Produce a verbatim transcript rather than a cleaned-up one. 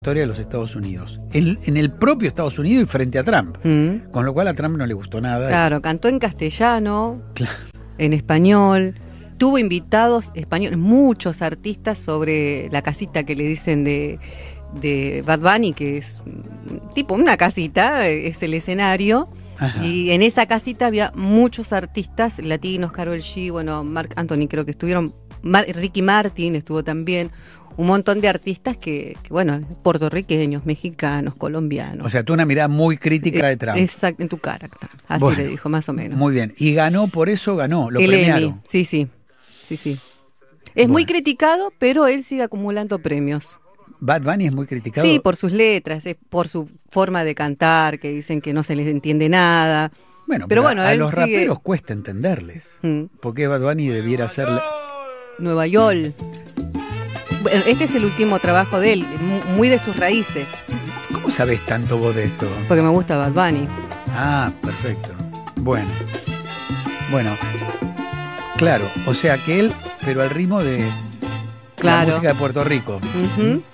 historia de los Estados Unidos, en, en el propio Estados Unidos y frente a Trump, Mm. con lo cual a Trump no le gustó nada. Claro, cantó en castellano, Claro. en español, tuvo invitados españoles, muchos artistas sobre la casita que le dicen de, de Bad Bunny, que es mm, tipo una casita, es el escenario. Ajá. Y en esa casita había muchos artistas latinos, Karol G, bueno, Marc Anthony creo que estuvieron, Mar- Ricky Martin estuvo también, un montón de artistas que, que, bueno, puertorriqueños, mexicanos, colombianos. O sea, tú una mirada muy crítica de Trump. Exacto, en tu cara, así Bueno, le dijo, más o menos. Muy bien. Y ganó, por eso ganó, lo El premiaron. Emmy, sí, sí, sí, sí. Es Bueno. muy criticado, pero él sigue acumulando premios. Bad Bunny es muy criticado. Sí, por sus letras, eh, por su forma de cantar, que dicen que no se les entiende nada. Bueno, pero pero bueno, a él los sigue- raperos cuesta entenderles. Mm. ¿Por qué Bad Bunny debiera ser... la- Nueva York. Bueno, este es el último trabajo de él, mu- muy de sus raíces, ¿Cómo sabés tanto vos de esto? porque me gusta Bad Bunny. Ah, perfecto. Bueno. Bueno. Claro, o sea que él, pero al ritmo de la Claro. música de Puerto Rico. Ujú.